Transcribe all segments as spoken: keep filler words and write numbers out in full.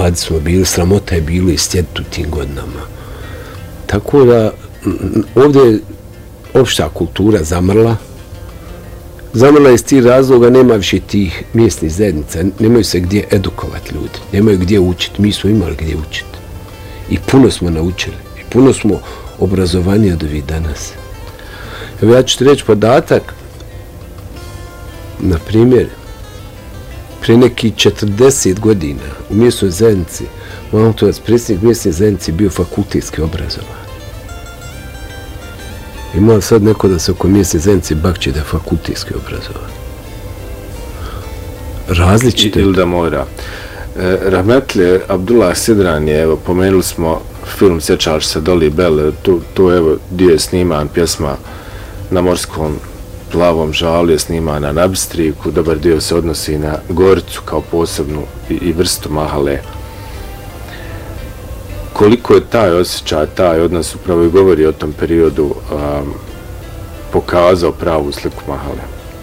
mladi smo bili, sramota je bilo i sjediti u tim godinama. Tako da ovdje je opšta kultura zamrla. Zamrla iz tih razloga, nema više tih mjesnih zajednica, nemaju se gdje edukovati ljudi, nemaju gdje učiti. Mi smo imali gdje učiti. I puno smo naučili, i puno smo obrazovaniji od ovih danas. Evo ja ću ti reći podatak, na primjer, prije nekih četrdeset godina u mjesnoj zajednici, Mahutovac, predsjednik mjesne zajednice, bio fakultetski obrazovan. Ima sad neko da se oko mjesne zajednice bakće da je fakultetski obrazovan. Različite. Ili da mora. E, Rahmetli Abdullah Sidran je, evo, pomenuli smo film Sjećaš se Doli Bele, tu, tu evo, dio je sniman, pjesma Na morskom plavom žalu je snimana na Bistriku, dobar dio se odnosi na Goricu kao posebnu i, i vrstu mahale. Koliko je taj osjećaj, taj odnos upravo i govori o tom periodu um, pokazao pravu sliku mahale?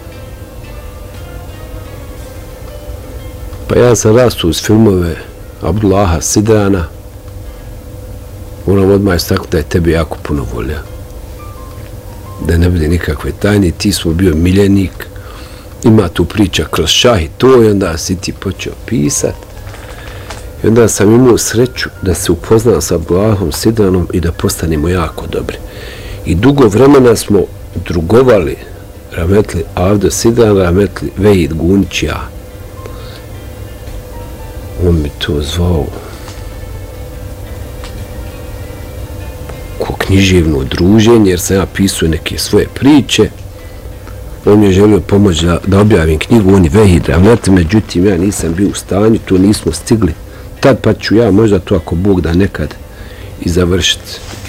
Pa ja sam rastu uz filmove Abdullaha Sidrana. Moram odmah istaknuti da je tebi jako puno volja. Da ne bude nikakve tajne, ti smo bio miljenik, ima tu priča kroz šah i to, i onda si ti počeo pisat. I onda sam imao sreću da se upoznao sa Abdullahom Sidranom i da postanemo jako dobri. I dugo vremena smo drugovali, rahmetli Avdo Sidran, rahmetli Vejid Gunić, ja. On mi to zvao ko književno druženje, jer sam ja pisao neke svoje priče. On mi je želio pomoći da, da objavim knjigu, on je Vejid rahmetli, međutim ja nisam bio u stanju, to nismo stigli. Tad pa ću ja možda to, ako Bog da, nekad i završiti.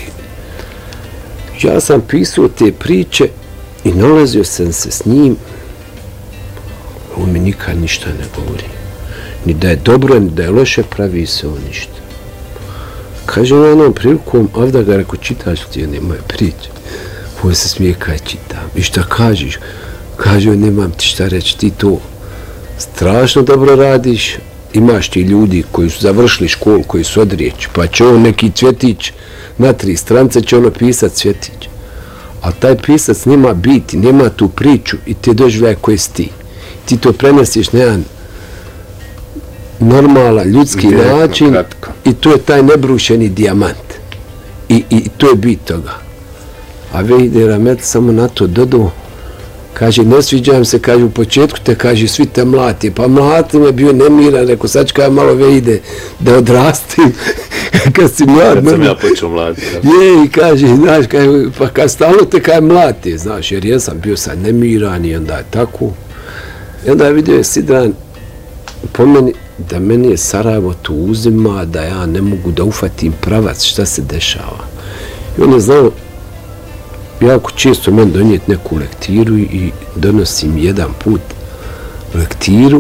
Ja sam pisao te priče i nalazio sam se s njim. On mi nikad ništa ne govori. Ni da je dobro, ni da je loše, pravi se on ništa. Kaže na jednom prilikom, Avda ga reko, čitaš ti one moje priče? On se smije kaj čitam. I šta kažeš? Kaže on, nemam ti šta reći, ti to strašno dobro radiš. Imaš ti ljudi koji su završili školu, koji su odriječi, pa će on neki Cvjetić, na tri strance će ono pisat Cvjetić. A taj pisac nema biti, nema tu priču i ti doživljaj koji si ti. Ti to prenesiš na jedan normalan, ljudski direktno, način kratko. I to je taj nebrušeni dijamant. I, i to je bit toga. A Vejid rahmetli samo na to dodao, kaže, ne sviđam se, kaže, u početku te, kaže, svi te mlati. Pa mlati me bio nemiran, rekao, sad ću kaj malo Vejide da odrastim. Kad si mlad... Kad sam ja počeo mlati. Je, i kaže, znaš, kaj, pa kad stalno te kaj mlati, znaš, jer ja sam bio sad nemiran i onda je tako. I onda je vidio je Sidran po meni, da meni je Sarajevo tu uzima, da ja ne mogu da ufatim pravac šta se dešava. I on je znao jako često meni donijeti neku lektiru i donosim jedan put lektiru,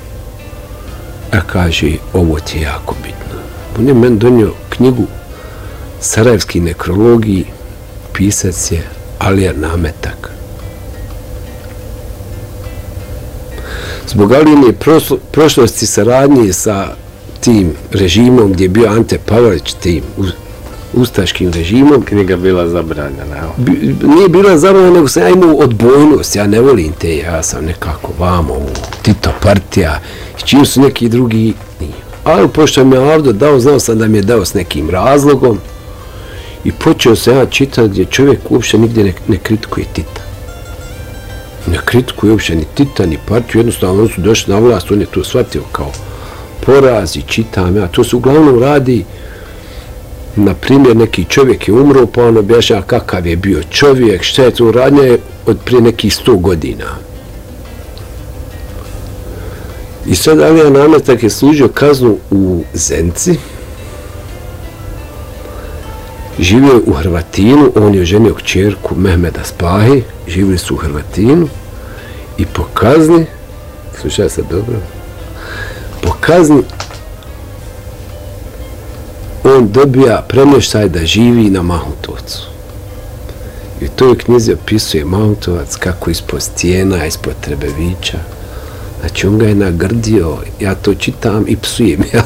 a kaže, ovo ti je jako bitno. On je meni donio knjigu Sarajevski nekrologiji, pisac je Alija Nametak. Zbog Alijine prošlosti saradnje sa tim režimom gdje je bio Ante Pavelić, tim ustaškim režimom. Knjiga bila zabranjena. Bi, nije bila zabranjena, nego sam ja imao odbojnost. Ja ne volim te, ja sam nekako vamo, Tito partija, s čim su neki drugi nije. Ali pošto mi je Avdo dao, znao sam da mi je dao s nekim razlogom i počeo sam ja čitati gdje čovjek uopšte nigdje ne, ne kritikuje Tita. Ne kritikuje uopšte ni Tita, ni partiju, jednostavno oni su došli na vlast, on je to shvatio kao poraz i čitam ja. To se uglavnom radi, na primjer, neki čovjek je umro, pa on objašnjava kakav je bio čovjek, šta je to radnje od prije nekih sto godina. I sad Alija Nametak je služio kaznu u Zenci, živio u Hrvatinu, on je oženio kćerku Mehmeda Spahi, živili su u Hrvatinu i po kazni, slušaj se dobro, po kazni on dobija premještaj da živi na Mahutovcu. I u toj knjizi opisuje Mahutovac kako ispod stijena, ispod Trebevića. Znači on ga je nagrdio, ja to čitam i psujem, ja